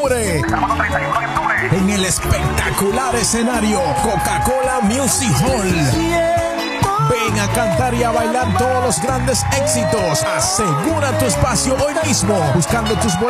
octubre. En el espectacular escenario Coca-Cola Music Hall. Ven a cantar y a bailar todos los grandes éxitos. Asegura tu espacio hoy mismo buscando tus boletos